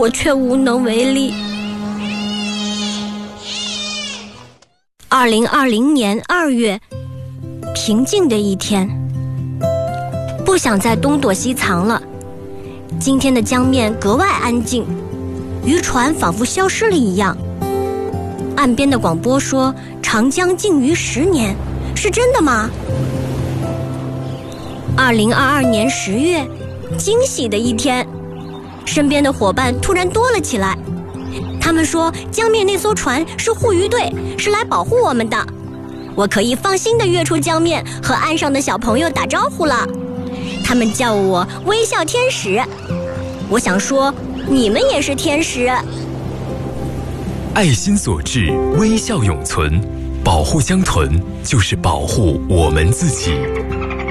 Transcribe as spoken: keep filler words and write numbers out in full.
我却无能为力。二零二零年二月，平静的一天，不想再东躲西藏了。今天的江面格外安静，渔船仿佛消失了一样。岸边的广播说长江静渔十年，是真的吗？二零二二年十月，惊喜的一天，身边的伙伴突然多了起来。他们说江面那艘船是护渔队，是来保护我们的。我可以放心地跃出江面，和岸上的小朋友打招呼了。他们叫我微笑天使。我想说，你们也是天使。 爱心所致，微笑永存。保护江豚，就是保护我们自己。